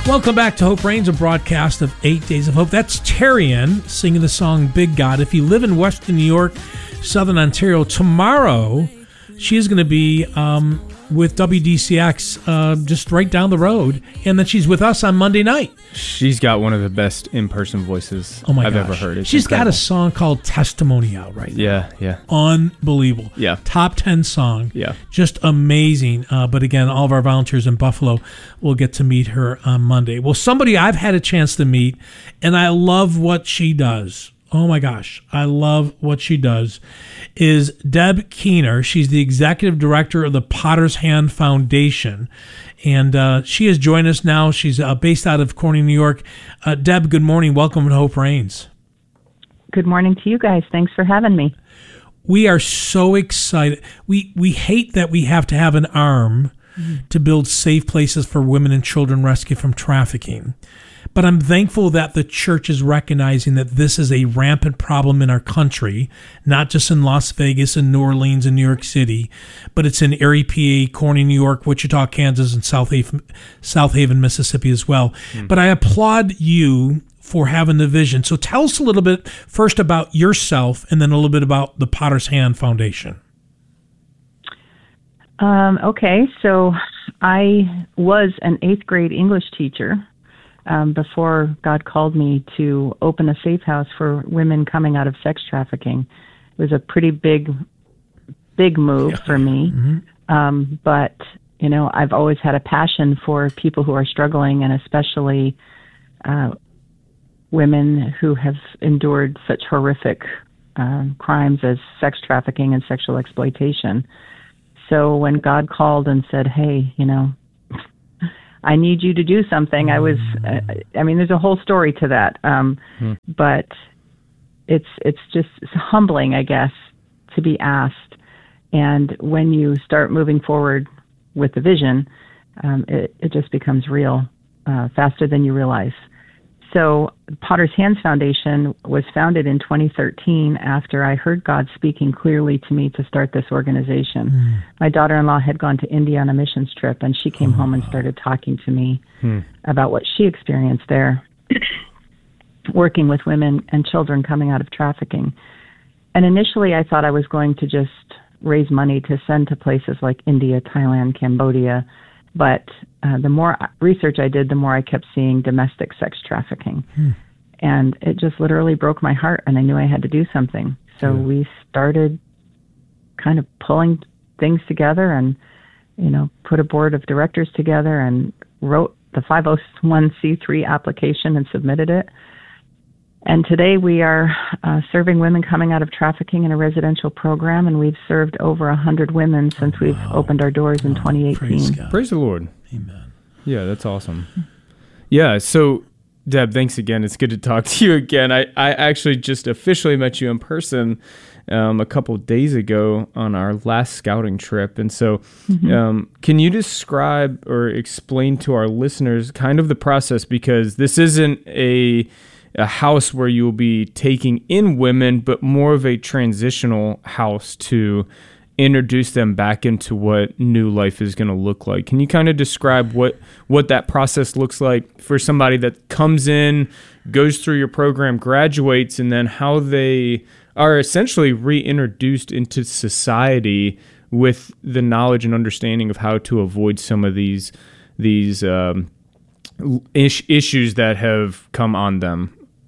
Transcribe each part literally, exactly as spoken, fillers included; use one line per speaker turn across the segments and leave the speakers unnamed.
Welcome back to Hope Reigns, a broadcast of Eight Days of Hope. That's Terrian singing the song Big God. If you live in Western New York, Southern Ontario, tomorrow she is going to be um, with W D C X uh, just right down the road, and then she's with us on Monday night.
She's got one of the best in-person voices
oh my
I've
gosh.
ever heard. It's
She's
incredible.
got a song called Testimony out right now.
Yeah, yeah.
Unbelievable.
Yeah.
Top ten song.
Yeah.
Just amazing. Uh, but again, all of our volunteers in Buffalo will get to meet her on Monday. Well, somebody I've had a chance to meet, and I love what she does. Oh my gosh, I love what she does, is Deb Keener. She's the executive director of the Potter's Hand Foundation, and uh, she has joined us now. She's uh, based out of Corning, New York. Uh, Deb, good morning. Welcome to Hope Reigns.
Good morning to you guys. Thanks for having me.
We are so excited. We we hate that we have to have an arm mm-hmm. to build safe places for women and children rescued from trafficking. But I'm thankful that the church is recognizing that this is a rampant problem in our country, not just in Las Vegas and New Orleans and New York City, but it's in Erie, P A, Corning, New York, Wichita, Kansas, and South Haven, South Haven, Mississippi as well. Mm. But I applaud you for having the vision. So tell us a little bit first about yourself and then a little bit about the Potter's Hand Foundation.
Um, okay, so I was an eighth grade English teacher Um, before God called me to open a safe house for women coming out of sex trafficking. It was a pretty big, big move yeah. for me. Mm-hmm. Um, but, you know, I've always had a passion for people who are struggling, and especially uh, women who have endured such horrific uh, crimes as sex trafficking and sexual exploitation. So when God called and said, hey, you know, I need you to do something. I was, uh, I mean, there's a whole story to that. Um, hmm. But it's, it's just it's humbling, I guess, to be asked. And when you start moving forward with the vision, um, it, it just becomes real uh, faster than you realize. So Potter's Hands Foundation was founded in twenty thirteen after I heard God speaking clearly to me to start this organization. Mm. My daughter-in-law had gone to India on a missions trip, and she came oh. home and started talking to me hmm. about what she experienced there, working with women and children coming out of trafficking. And initially I thought I was going to just raise money to send to places like India, Thailand, Cambodia. But uh, the more research I did, the more I kept seeing domestic sex trafficking. Hmm. And it just literally broke my heart, and I knew I had to do something. So hmm. we started kind of pulling things together and, you know, put a board of directors together and wrote the five oh one c three application and submitted it. And today we are uh, serving women coming out of trafficking in a residential program, and we've served over one hundred women since we've wow. opened our doors in oh, twenty eighteen.
Praise, praise the Lord.
Amen.
Yeah, that's awesome. Yeah, so, Deb, thanks again. It's good to talk to you again. I, I actually just officially met you in person um, a couple of days ago on our last scouting trip. And so mm-hmm. um, can you describe or explain to our listeners kind of the process? Because this isn't a... a house where you will be taking in women, but more of a transitional house to introduce them back into what new life is going to look like. Can you kind of describe what, what that process looks like for somebody that comes in, goes through your program, graduates, and then how they are essentially reintroduced into society with the knowledge and understanding of how to avoid some of these, these um, is- issues that have come on them?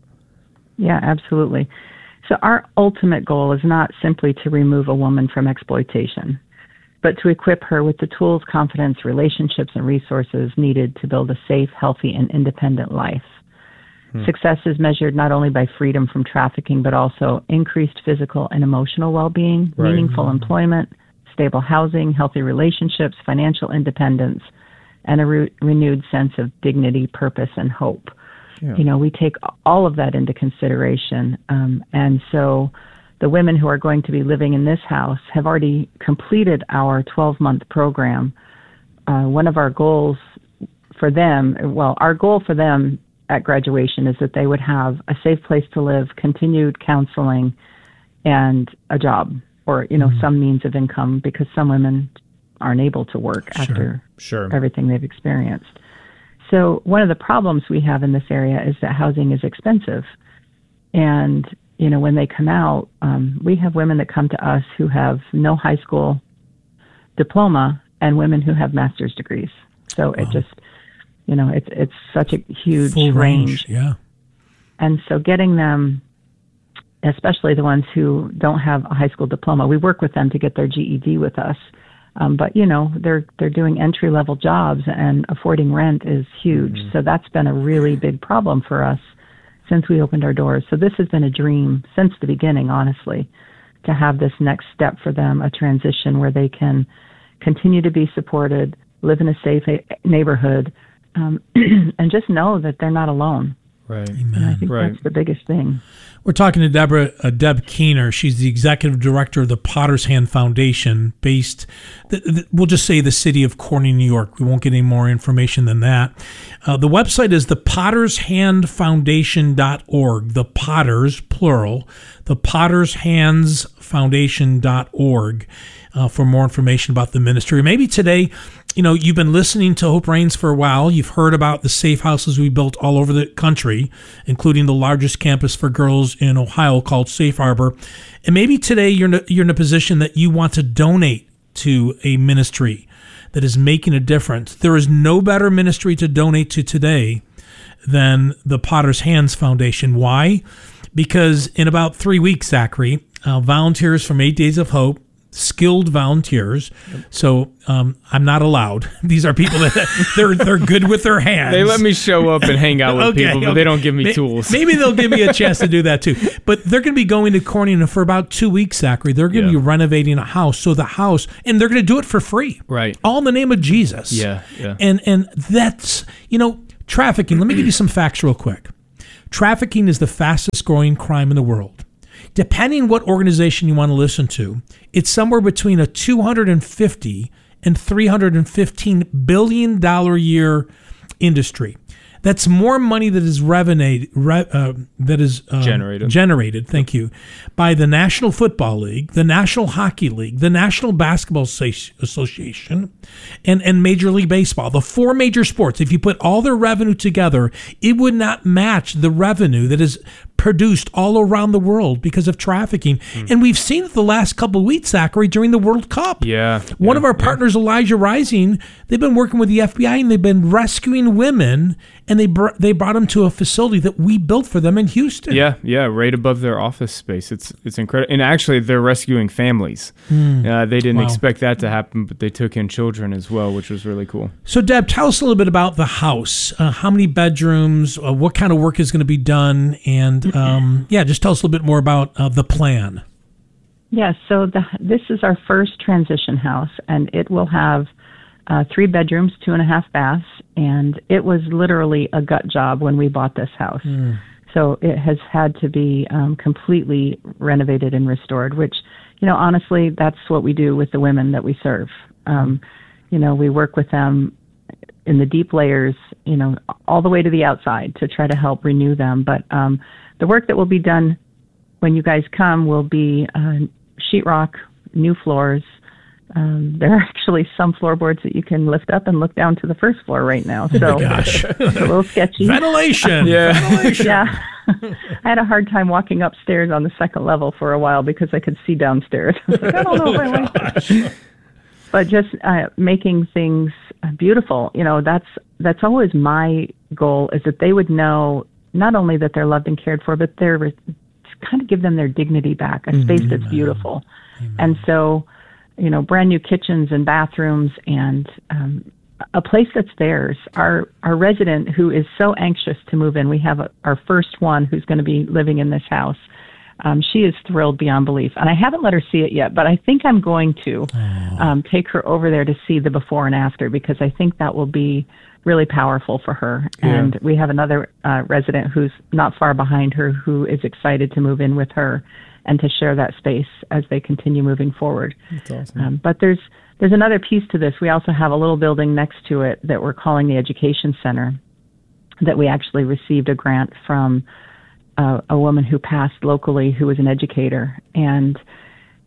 Yeah, absolutely. So our ultimate goal is not simply to remove a woman from exploitation, but to equip her with the tools, confidence, relationships, and resources needed to build a safe, healthy, and independent life. Hmm. Success is measured not only by freedom from trafficking, but also increased physical and emotional well-being, right. meaningful mm-hmm. employment, stable housing, healthy relationships, financial independence, and a re- renewed sense of dignity, purpose, and hope. Yeah. You know, we take all of that into consideration. Um, and so the women who are going to be living in this house have already completed our twelve-month program. Uh, one of our goals for them, well, our goal for them at graduation is that they would have a safe place to live, continued counseling, and a job or, you know, mm-hmm. some means of income, because some women aren't able to work sure. after
sure.
everything they've experienced. So one of the problems we have in this area is that housing is expensive. And, you know, when they come out, um, we have women that come to us who have no high school diploma and women who have master's degrees. So wow. it just, you know, it's it's such a huge
Full range.
range.
Yeah.
And so getting them, especially the ones who don't have a high school diploma, we work with them to get their G E D with us. Um, but, you know, they're they're doing entry-level jobs, and affording rent is huge. Mm-hmm. So that's been a really big problem for us since we opened our doors. So this has been a dream since the beginning, honestly, to have this next step for them, a transition where they can continue to be supported, live in a safe neighborhood, um, and just know that they're not alone.
Right.
And I think
right.
that's the biggest thing.
We're talking to Deborah, uh, Deb Keener. She's the executive director of the Potter's Hand Foundation, based, the, the, we'll just say the city of Corning, New York. We won't get any more information than that. Uh, the website is the potters hand foundation dot org. The Potters, plural, the potters hands foundation dot org uh, for more information about the ministry. Maybe today, you know, you've been listening to Hope Reigns for a while. You've heard about the safe houses we built all over the country, including the largest campus for girls in Ohio called Safe Harbor. And maybe today you're in a, you're in a position that you want to donate to a ministry that is making a difference. There is no better ministry to donate to today than the Potter's Hands Foundation. Why? Because in about three weeks, Zachary, uh, volunteers from Eight Days of Hope, skilled volunteers. So um, I'm not allowed. These are people that they're they're good with their hands.
They let me show up and hang out with
okay,
people, but
okay.
they don't give me
maybe,
tools.
Maybe they'll give me a chance to do that too. But they're going to be going to Corning for about two weeks, Zachary. They're going to
Yeah.
be renovating a house. So the house, and they're going to do it for free.
Right.
All in the name of Jesus.
Yeah, yeah.
And and that's, you know, trafficking. Let me give you some facts real quick. Trafficking is the fastest growing crime in the world. Depending what organization you want to listen to, it's somewhere between a two hundred fifty and three hundred fifteen billion dollars a year industry. That's more money that is revenue, re, uh, that is um,
generated.
Generated, thank you, by the National Football League, the National Hockey League, the National Basketball Association, and, and Major League Baseball. The four major sports, if you put all their revenue together, it would not match the revenue that is produced all around the world because of trafficking. Mm. And we've seen it the last couple of weeks, Zachary, during the World Cup.
Yeah.
One
yeah,
of our partners, yeah. Elijah Rising, they've been working with the F B I, and they've been rescuing women, and they br- they brought them to a facility that we built for them in Houston.
Yeah, yeah, right above their office space. It's it's incredible. And actually, they're rescuing families. Mm. Uh, they didn't wow. expect that to happen, but they took in children as well, which was really cool.
So, Deb, tell us a little bit about the house. Uh, how many bedrooms? Uh, what kind of work is going to be done? And um, yeah, just tell us a little bit more about uh, the plan.
Yes, yeah, so the, this is our first transition house, and it will have uh, three bedrooms, two and a half baths, and it was literally a gut job when we bought this house. Mm. So it has had to be um, completely renovated and restored, which, you know, honestly, that's what we do with the women that we serve. Um, you know, we work with them in the deep layers, you know, all the way to the outside to try to help renew them. But um, the work that will be done when you guys come will be uh, sheetrock, new floors. Um, there are actually some floorboards that you can lift up and look down to the first floor right now. So
oh my gosh.
It's a little sketchy.
Ventilation.
Yeah.
Ventilation.
Yeah. I had a hard time walking upstairs on the second level for a while because I could see downstairs. I was like, I don't know if I like this. But just uh, making things beautiful, you know, that's that's always my goal, is that they would know not only that they're loved and cared for, but they're to kind of give them their dignity back, a mm-hmm. space that's beautiful. Amen. And so, you know, brand new kitchens and bathrooms and um, a place that's theirs. Our our resident who is so anxious to move in, we have a, our first one who's going to be living in this house. Um, she is thrilled beyond belief. And I haven't let her see it yet, but I think I'm going to um, take her over there to see the before and after, because I think that will be really powerful for her. Yeah. And we have another uh, resident who's not far behind her who is excited to move in with her and to share that space as they continue moving forward.
That's awesome.
Um, but there's there's another piece to this. We also have a little building next to it that we're calling the Education Center, that we actually received a grant from uh, a woman who passed locally who was an educator. And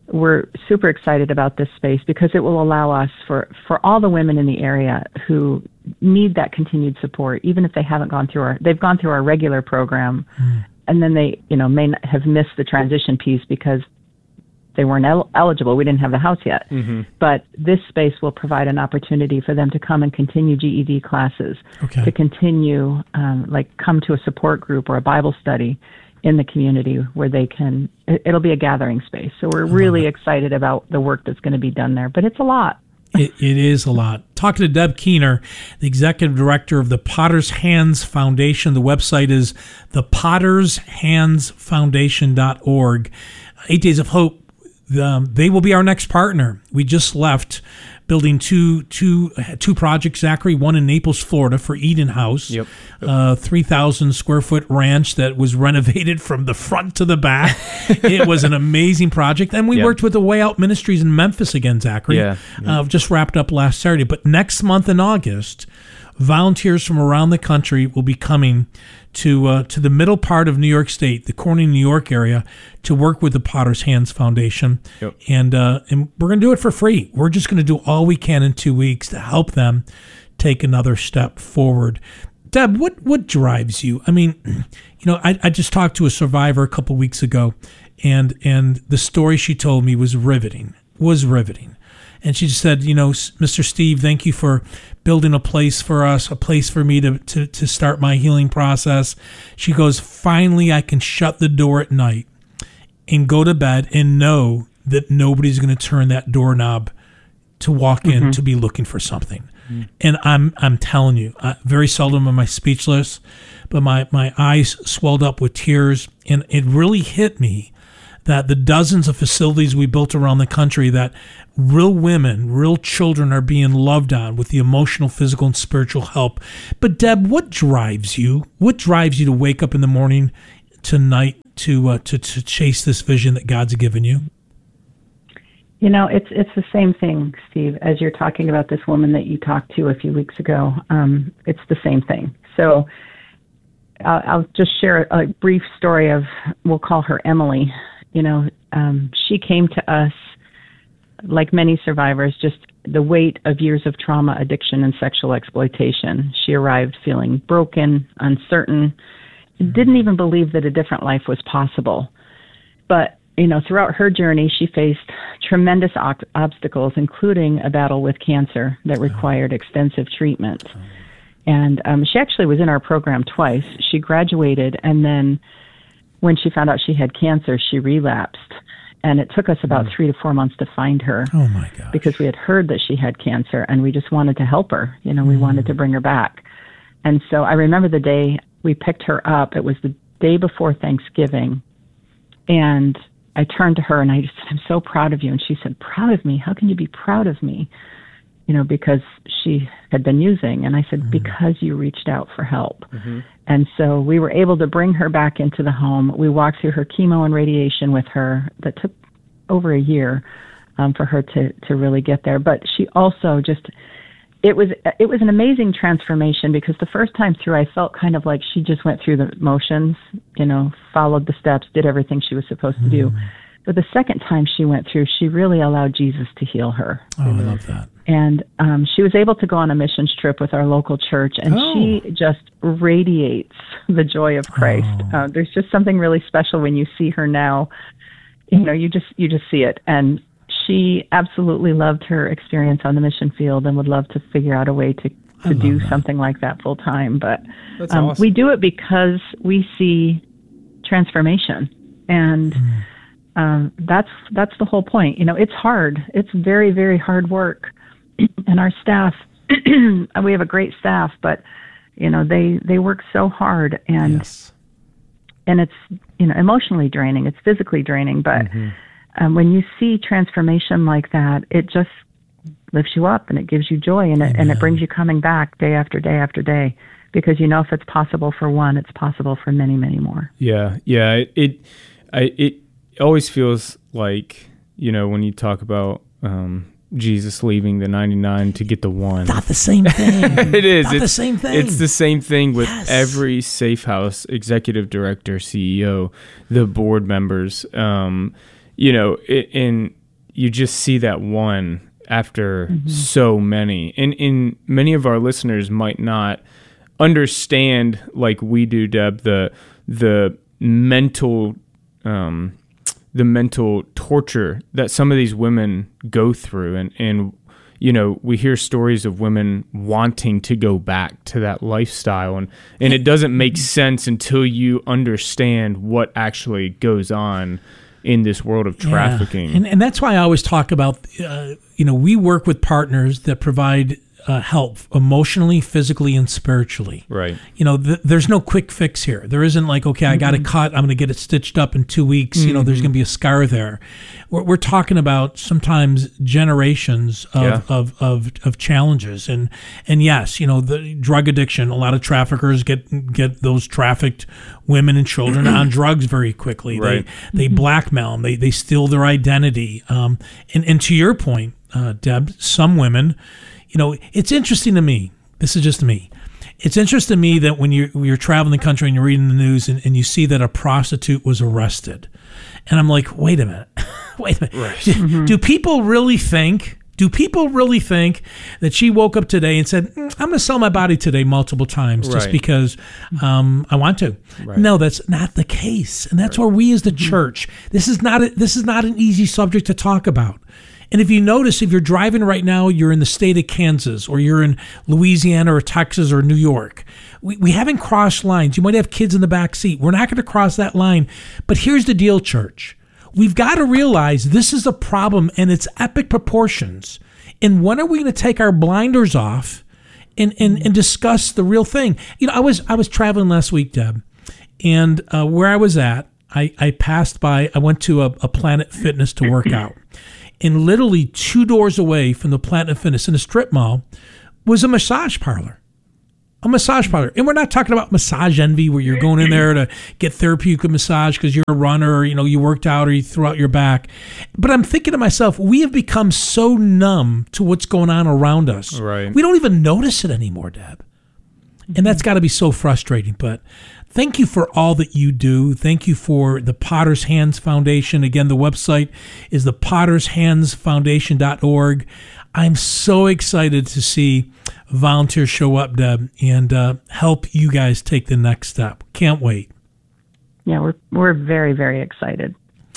we're super excited about this space because it will allow us for, for all the women in the area who need that continued support, even if they haven't gone through our, they've gone through our regular program, mm. and then they, you know, may not have missed the transition piece because they weren't el- eligible. We didn't have the house yet. Mm-hmm. But this space will provide an opportunity for them to come and continue G E D classes, okay. to continue, um, like come to a support group or a Bible study in the community where they can, it, it'll be a gathering space. So we're really excited about the work that's going to be done there, but it's a lot.
It, it is a lot. Talking to Deb Keener, the executive director of the Potter's Hands Foundation. The website is the potters hands foundation dot org. Eight Days of Hope, um, they will be our next partner. We just left building two, two, two projects, Zachary, one in Naples, Florida for Eden House,
yep. Yep.
Uh, three thousand square foot ranch that was renovated from the front to the back. It was an amazing project. And we yep. worked with the Way Out Ministries in Memphis again, Zachary.
Yeah.
Uh, just wrapped up last Saturday. But next month in August, volunteers from around the country will be coming to uh, to the middle part of New York State, the Corning, New York area, to work with the Potter's Hands Foundation. Yep. And uh, and we're going to do it for free. We're just going to do all we can in two weeks to help them take another step forward. Deb, what, what drives you? I mean, you know, I, I just talked to a survivor a couple weeks ago, and and the story she told me was riveting, was riveting. And she just said, you know, Mister Steve, thank you for building a place for us, a place for me to, to, to start my healing process. She goes, finally, I can shut the door at night and go to bed and know that nobody's going to turn that doorknob to walk in mm-hmm. to be looking for something. Mm-hmm. And I'm I'm telling you, I, very seldom am I speechless, but my, my eyes swelled up with tears, and it really hit me that the dozens of facilities we built around the country, that real women, real children are being loved on with the emotional, physical, and spiritual help. But Deb, what drives you? What drives you to wake up in the morning, tonight, to uh, to to chase this vision that God's given you?
You know, it's it's the same thing, Steve, as you're talking about this woman that you talked to a few weeks ago. Um, it's the same thing. So I'll, I'll just share a brief story of, we'll call her Emily. You know, um, she came to us, like many survivors, just the weight of years of trauma, addiction, and sexual exploitation. She arrived feeling broken, uncertain, didn't even believe that a different life was possible. But, you know, throughout her journey, she faced tremendous ob- obstacles, including a battle with cancer that required extensive treatment. And um, she actually was in our program twice. She graduated, and then when she found out she had cancer, she relapsed. And it took us about mm. three to four months to find her.
Oh, my gosh.
Because we had heard that she had cancer, and we just wanted to help her. You know, we mm. wanted to bring her back. And so I remember the day we picked her up. It was the day before Thanksgiving. And I turned to her, and I just said, I'm so proud of you. And she said, proud of me? How can you be proud of me? You know, because she had been using. And I said, mm. because you reached out for help. Mm-hmm. And so we were able to bring her back into the home. We walked through her chemo and radiation with her. That took over a year um, for her to, to really get there. But she also just, it was it was an amazing transformation, because the first time through, I felt kind of like she just went through the motions, you know, followed the steps, did everything she was supposed to do. Mm. But the second time she went through, she really allowed Jesus to heal her.
Oh, I love that.
And um, she was able to go on a missions trip with our local church, and oh. she just radiates the joy of Christ. Oh. Uh, there's just something really special when you see her now. You know, you just you just see it. And she absolutely loved her experience on the mission field and would love to figure out a way to, to do that. something like that full time. But um, awesome. we do it because we see transformation, and mm. um, that's that's the whole point. You know, it's hard. It's very, very hard work. And our staff, we have a great staff, but, you know, they, they work so hard, and yes. and it's, you know, emotionally draining. It's physically draining. But mm-hmm. um, when you see transformation like that, it just lifts you up, and it gives you joy, and it, and it brings you coming back day after day after day, because you know if it's possible for one, it's possible for many, many more.
Yeah, yeah. It it, I, it always feels like, you know, when you talk about um, Jesus leaving the ninety-nine to get the one.
Not the same thing.
It is.
Not
it's
the same thing.
It's the same thing with
yes.
every Safe House executive director, C E O, the board members. Um, you know, it, and you just see that one after
Mm-hmm.
so many. And, and many of our listeners might not understand like we do, Deb, the the mental um, the mental torture that some of these women go through. And, and you know, we hear stories of women wanting to go back to that lifestyle, and, and it doesn't make sense until you understand what actually goes on in this world of trafficking.
Yeah. And, and that's why I always talk about, uh, you know, we work with partners that provide uh, help emotionally, physically, and spiritually.
Right.
You know, th- there's no quick fix here. There isn't like, okay, I got it cut, I'm going to get it stitched up in two weeks. Mm-hmm. You know, there's going to be a scar there. We're, we're talking about sometimes generations of,
Yeah.
of, of, of challenges. And, and yes, you know, the drug addiction, a lot of traffickers get, get those trafficked women and children on drugs very quickly.
Right.
They, they blackmail them. They, they steal their identity. Um, and, and to your point, uh, Deb, some women, you know, it's interesting to me. This is just me. It's interesting to me that when you're, you're traveling the country and you're reading the news and, and you see that a prostitute was arrested. And I'm like, wait a minute. wait a minute.
Right.
Do,
Mm-hmm.
do people really think, do people really think that she woke up today and said, mm, I'm going to sell my body today multiple times just
Right.
because um, I want to?
Right.
No, that's not the case. And that's where we as the church, this is not a, this is not an easy subject to talk about. And if you notice, if you're driving right now, you're in the state of Kansas or you're in Louisiana or Texas or New York. We, we haven't crossed lines. You might have kids in the back seat. We're not going to cross that line. But here's the deal, church. We've got to realize this is a problem and it's epic proportions. And when are we going to take our blinders off and, and, and discuss the real thing? You know, I was I was traveling last week, Deb, and uh, where I was at, I, I passed by, I went to a, a Planet Fitness to work out. And literally two doors away from the Planet Fitness in a strip mall was a massage parlor. A massage parlor. And we're not talking about massage envy where you're going in there to get therapeutic massage because you're a runner or, you know, you worked out or you threw out your back. But I'm thinking to myself, we have become so numb to what's going on around us.
Right.
We don't even notice it anymore, Deb. And that's got to be so frustrating. But thank you for all that you do. Thank you for the Potter's Hands Foundation. Again, the website is the potters hands foundation dot org. I'm so excited to see volunteers show up, Deb, and uh, help you guys take the next step. Can't wait.
Yeah, we're we're very, very excited.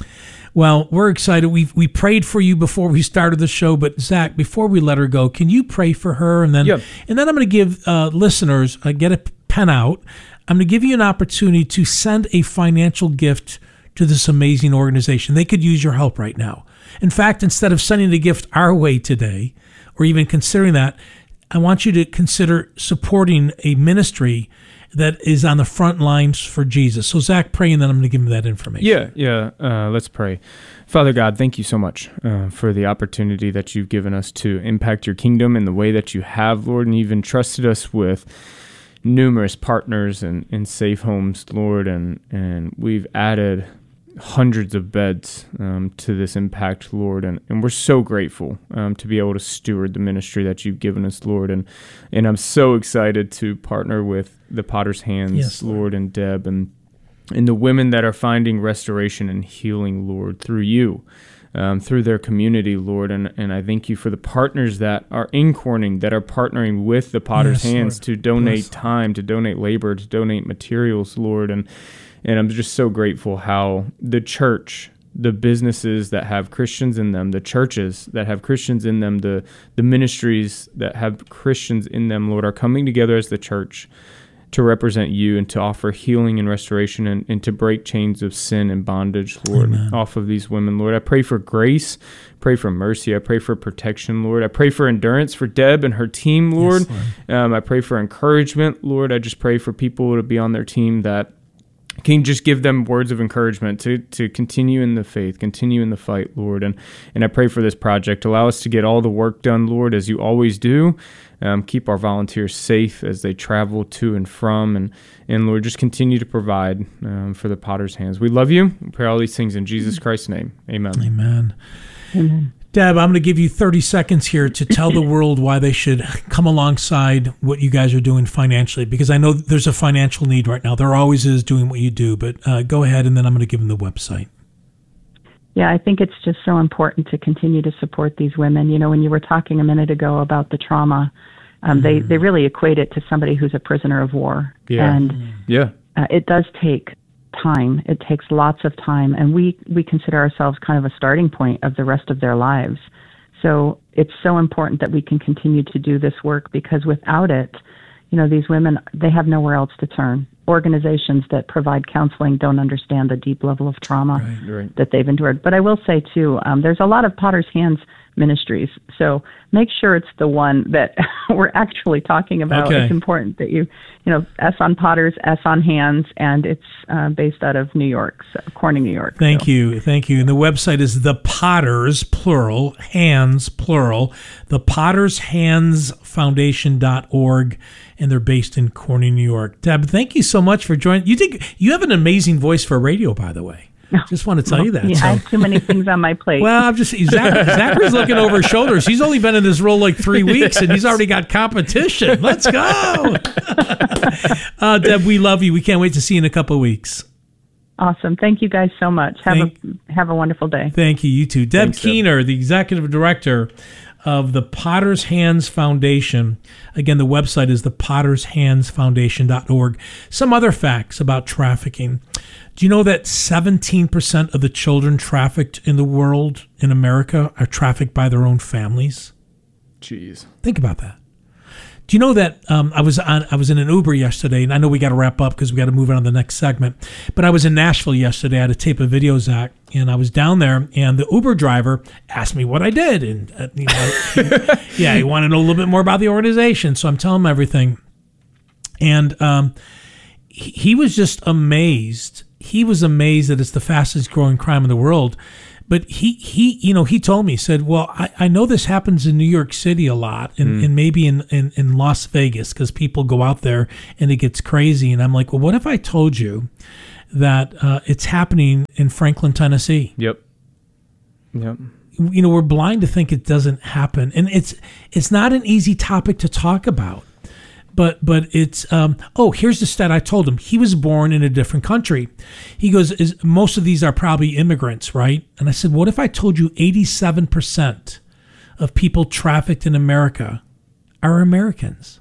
Well, we're excited. We we prayed for you before we started the show, but Zach, before we let her go, can you pray for her? And then,
Yep.
and then I'm going to give uh, listeners uh, get a pen out. I'm going to give you an opportunity to send a financial gift to this amazing organization. They could use your help right now. In fact, instead of sending a gift our way today, or even considering that, I want you to consider supporting a ministry that is on the front lines for Jesus. So Zach, pray, and then I'm going to give him that information.
Yeah, yeah. Uh, let's pray. Father God, thank you so much uh, for the opportunity that you've given us to impact your kingdom in the way that you have, Lord, and you've entrusted us with numerous partners and, and safe homes, Lord, and, and we've added hundreds of beds um, to this impact, Lord, and, and we're so grateful um, to be able to steward the ministry that you've given us, Lord, and and I'm so excited to partner with the Potter's Hands,
Yes,
Lord.
Lord,
and Deb, and and the women that are finding restoration and healing, Lord, through you, um, through their community, Lord, and and I thank you for the partners that are in Corning, that are partnering with the Potter's
Yes,
Hands
Lord.
to donate
Bless.
time, to donate labor, to donate materials, Lord, and And I'm just so grateful how the church, the businesses that have Christians in them, the churches that have Christians in them, the the ministries that have Christians in them, Lord, are coming together as the church to represent you and to offer healing and restoration and, and to break chains of sin and bondage, Lord,
Amen.
off of these women, Lord. I pray for grace, pray for mercy. I pray for protection, Lord. I pray for endurance for Deb and her team, Lord.
Yes, Lord.
Um, I pray for encouragement, Lord. I just pray for people to be on their team that can you just give them words of encouragement to, to continue in the faith, continue in the fight, Lord. And and I pray for this project. Allow us to get all the work done, Lord, as you always do. Um, keep our volunteers safe as they travel to and from. And, and Lord, just continue to provide um, for the Potter's Hands. We love you. We pray all these things in Jesus Christ's name. Amen.
Amen.
Amen.
Deb, I'm going to give you thirty seconds here to tell the world why they should come alongside what you guys are doing financially, because I know there's a financial need right now. There always is doing what you do, but uh, go ahead, and then I'm going to give them the website.
Yeah, I think it's just so important to continue to support these women. You know, when you were talking a minute ago about the trauma, um, mm. they, they really equate it to somebody who's a prisoner of war.
Yeah.
And
yeah.
Uh, it does take time. It takes lots of time. And we, we consider ourselves kind of a starting point of the rest of their lives. So it's so important that we can continue to do this work, because without it, you know, these women, they have nowhere else to turn. Organizations that provide counseling don't understand the deep level of trauma
right, right.
that they've endured. But I will say, too, um, there's a lot of Potter's Hands ministries. So make sure it's the one that we're actually talking about.
Okay.
It's important that you, you know, S on Potters, S on Hands, and it's uh, based out of New York, so Corning, New York.
Thank
so.
you. Thank you. And the website is The Potters, plural, Hands, plural, the Potters Hands Foundation dot org. And they're based in Corning, New York. Deb, thank you so much for joining. You think you have an amazing voice for radio, by the way. Just want to tell you that.
Yeah,
so.
I have too many things on my plate.
Well, I'm just Zach, Zachary's looking over his shoulders. He's only been in this role like three weeks, and he's already got competition. Let's go, uh, Deb. We love you. We can't wait to see you in a couple of weeks.
Awesome. Thank you guys so much. Have
thank,
a have a wonderful day.
Thank you. You too, Deb
Thanks,
Keener, Deb. The executive director of the Potter's Hands Foundation. Again, the website is the Potter's Hands Foundation dot org. Some other facts about trafficking. Do you know that seventeen percent of the children trafficked in the world, in America, are trafficked by their own families?
Jeez.
Think about that. Do you know that um, I was on? I was in an Uber yesterday, and I know we got to wrap up because we got to move on to the next segment. But I was in Nashville yesterday. I had to tape a video, Zach, and I was down there, and the Uber driver asked me what I did, and uh, you know, yeah, he wanted to know a little bit more about the organization. So I'm telling him everything, and um, he, he was just amazed. He was amazed that it's the fastest growing crime in the world. But he, he, you know, he told me, he said, well, I, I know this happens in New York City a lot and, mm. and maybe in, in, in Las Vegas because people go out there and it gets crazy. And I'm like, well, what if I told you that uh, it's happening in Franklin, Tennessee?
Yep. Yep.
You know, we're blind to think it doesn't happen. And it's it's not an easy topic to talk about. But but it's, um, oh, here's the stat I told him. He was born in a different country. He goes, is, most of these are probably immigrants, right? And I said, what if I told you eighty-seven percent of people trafficked in America are Americans?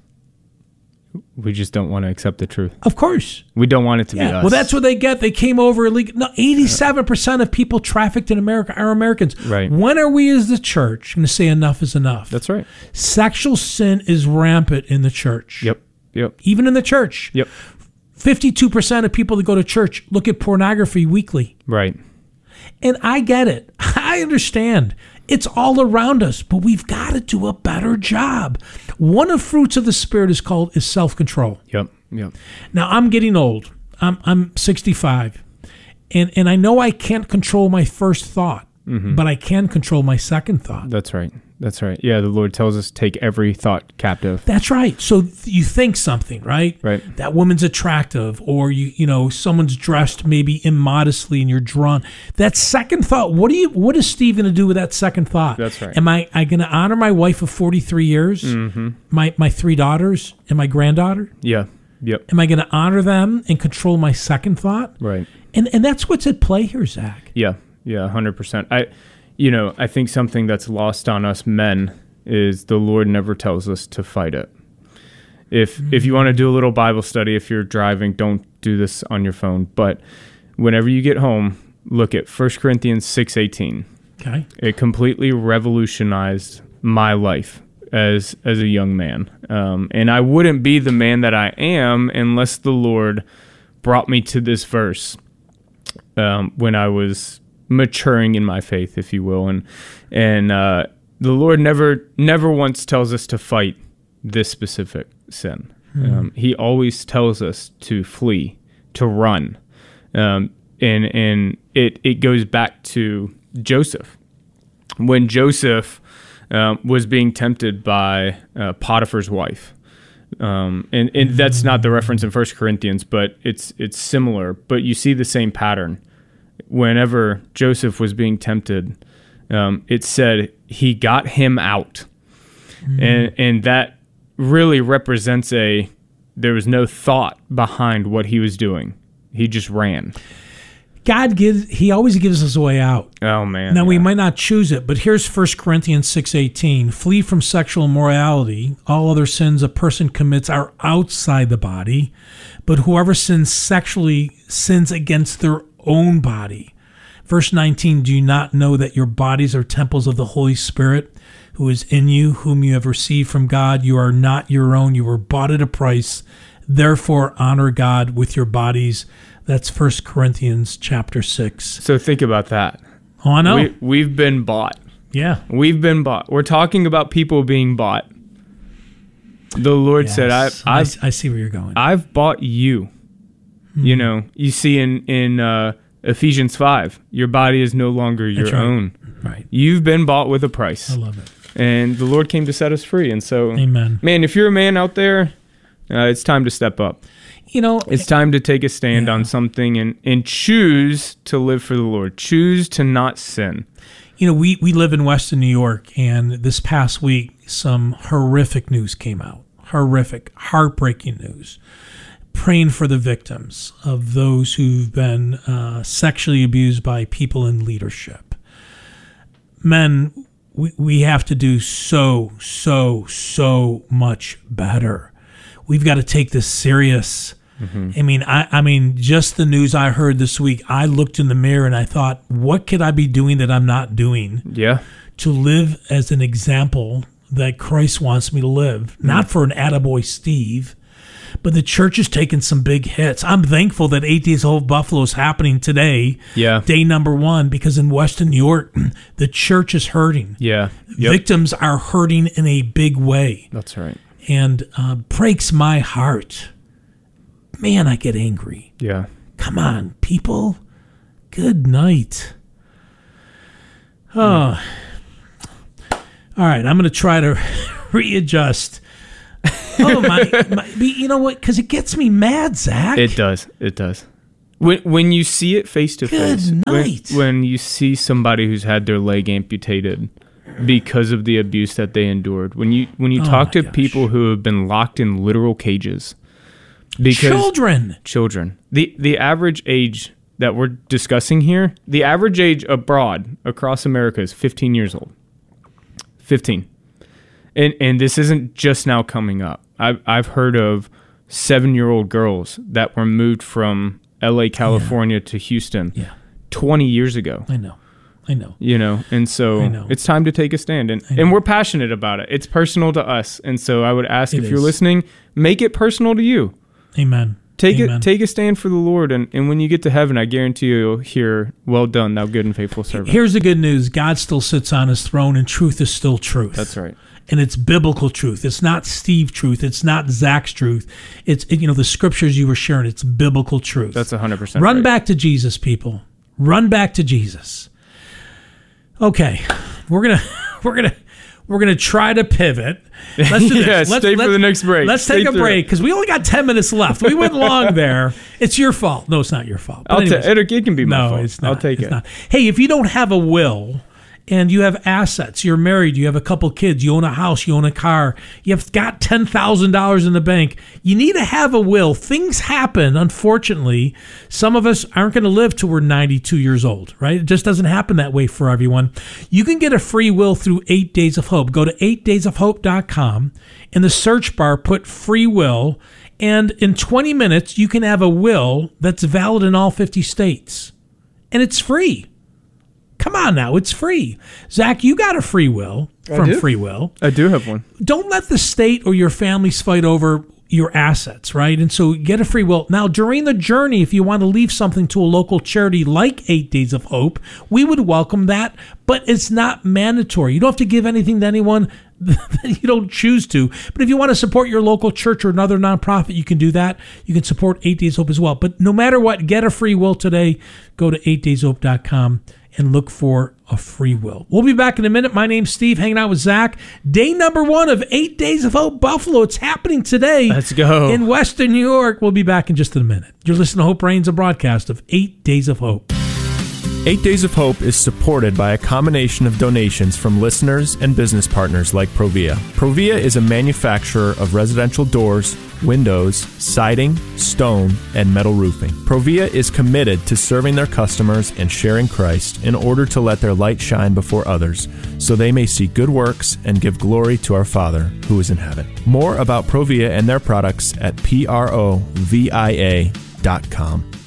We just don't want to accept the truth.
Of course.
We don't want it to
yeah.
be us.
Well, that's what they get. They came over illegal. No, eighty-seven percent of people trafficked in America are Americans.
Right.
When are we as the church going to say enough is enough?
That's right.
Sexual sin is rampant in the church.
Yep. Yep.
Even in the church.
Yep.
fifty-two percent of people that go to church look at pornography weekly.
Right.
And I get it. I understand. It's all around us, but we've got to do a better job. One of the fruits of the Spirit is called is self-control.
Yep. Yep.
Now, I'm getting old. I'm I'm sixty-five. And and I know I can't control my first thought, mm-hmm. but I can control my second thought.
That's right. That's right. Yeah, the Lord tells us take every thought captive.
That's right. So th- you think something, right?
Right.
That woman's attractive, or you you know someone's dressed maybe immodestly, and you're drawn. That second thought. What do you? What is Steve going to do with that second thought?
That's right.
Am I I going to honor my wife of forty-three years? Mm-hmm. My my three daughters and my granddaughter.
Yeah. Yep.
Am I going to honor them and control my second thought?
Right.
And and that's what's at play here, Zach.
Yeah. Yeah. one hundred percent. I. You know, I think something that's lost on us men is the Lord never tells us to fight it. If mm-hmm. if you want to do a little Bible study, if you're driving, don't do this on your phone. But whenever you get home, look at First Corinthians six eighteen.
Okay.
It completely revolutionized my life as as a young man. Um, and I wouldn't be the man that I am unless the Lord brought me to this verse um, when I was maturing in my faith, if you will, and and uh, the Lord never never once tells us to fight this specific sin. Hmm. Um, he always tells us to flee, to run, um, and and it it goes back to Joseph when Joseph um, was being tempted by uh, Potiphar's wife. Um, and, and that's not the reference in First Corinthians, but it's it's similar. But you see the same pattern. Whenever Joseph was being tempted, um, it said he got him out. Mm. And and that really represents a, there was no thought behind what he was doing. He just ran.
God gives, he always gives us a way out.
Oh, man.
Now,
yeah.
we might not choose it, but here's First Corinthians six eighteen. Flee from sexual immorality. All other sins a person commits are outside the body, but whoever sins sexually sins against their own body. Verse nineteen, do you not know that your bodies are temples of the Holy Spirit who is in you, whom you have received from God? You are not your own. You were bought at a price. Therefore, honor God with your bodies. That's First Corinthians chapter six.
So think about that.
Oh, I know.
We, we've been bought.
Yeah.
We've been bought. We're talking about people being bought. The Lord
Yes.
said, I've,
I,
I've,
I see where you're going.
I've bought you.
Hmm.
You know, you see in, in uh, Ephesians five, your body is no longer your
That's right.
own.
Right.
You've been bought with a price.
I love it.
And the Lord came to set us free. And so,
Amen.
man, if you're a man out there, uh, it's time to step up.
You know,
It's time to take a stand
Yeah.
on something and, and choose to live for the Lord. Choose to not sin.
you know, we, we live in Western New York, and this past week, some horrific news came out. Horrific, heartbreaking news. Praying for the victims of those who've been uh, sexually abused by people in leadership. Men, we, we have to do so, so, so much better. We've got to take this serious. Mm-hmm. I mean, I, I mean, just the news I heard this week, I looked in the mirror and I thought, what could I be doing that I'm not doing
Yeah.
to live as an example that Christ wants me to live? Mm-hmm. Not for an attaboy Steve, but the church is taking some big hits. I'm thankful that Eight Days of Hope Buffalo is happening today,
Yeah.
day number one, because in Western New York, the church is hurting.
Yeah. Yep.
Victims are hurting in a big way.
That's right.
And uh, breaks my heart. Man, I get angry.
Yeah.
Come on, people. Good night. Oh. All right, I'm going to try to readjust. Oh, my, my. You know what? Because it gets me mad, Zach.
It does. It does. When when you see it face to face,
Good
when,
night.
when you see somebody who's had their leg amputated because of the abuse that they endured, when you when you
Oh
talk
my
to
gosh.
people who have been locked in literal cages, because
Children.
children, the the average age that we're discussing here, the average age abroad across America is fifteen years old. fifteen. And and this isn't just now coming up. I've I've heard of seven-year-old girls that were moved from L A, California to Houston
Yeah,
twenty years ago.
I know. I know.
You know, and so
I know.
it's time to take a stand. And, and we're passionate about it. It's personal to us. And so I would ask,
It
if you're
is.
listening, make it personal to you.
Amen.
Take
Amen.
it take a stand for the Lord. And, and when you get to heaven, I guarantee you, you'll hear, well done, thou good and faithful servant.
Here's the good news. God still sits on his throne, and truth is still truth.
That's right.
And it's biblical truth. It's not Steve truth. It's not Zach's truth. It's, you know, the scriptures you were sharing. It's biblical truth.
That's one hundred percent
Run
right.
back to Jesus, people. Run back to Jesus. Okay, we're gonna we're gonna we're gonna try to pivot. Let's do this.
Yeah,
let's,
stay for
let's-
the next break.
Let's
Stay
take a
through
break
it.
because we only got ten minutes left. We went long there. It's your fault. No, it's not your fault. But
I'll ta-
anyways.
it, it can be my
No,
fault.
it's not.
I'll take
It's
it.
not. Hey, if you don't have a will and you have assets, you're married, you have a couple kids, you own a house, you own a car, you've got ten thousand dollars in the bank, you need to have a will. Things happen, unfortunately. Some of us aren't going to live till we're ninety-two years old, right? It just doesn't happen that way for everyone. You can get a free will through Eight Days of Hope. Go to eight days of hope dot com. In the search bar, put free will, and in twenty minutes, you can have a will that's valid in all fifty states. And it's free. Come on now, it's free. Zach, you got a free will from
do.
Free Will.
I do have one.
Don't let the state or your families fight over your assets, right? And so get a free will. Now, during the journey, if you want to leave something to a local charity like Eight Days of Hope, we would welcome that, but it's not mandatory. You don't have to give anything to anyone that you don't choose to. But if you want to support your local church or another nonprofit, you can do that. You can support Eight Days of Hope as well. But no matter what, get a free will today. Go to eight days hope dot com and look for a free will. We'll be back in a minute. My name's Steve, hanging out with Zach. Day number one of Eight Days of Hope Buffalo. It's happening today.
Let's go.
In Western New York. We'll be back in just a minute. You're listening to Hope Reigns, a broadcast of Eight Days of Hope.
Eight Days of Hope is supported by a combination of donations from listeners and business partners like Provia. Provia is a manufacturer of residential doors, windows, siding, stone, and metal roofing. Provia is committed to serving their customers and sharing Christ in order to let their light shine before others, so they may see good works and give glory to our Father who is in heaven. More about Provia and their products at P R O V I A dot com.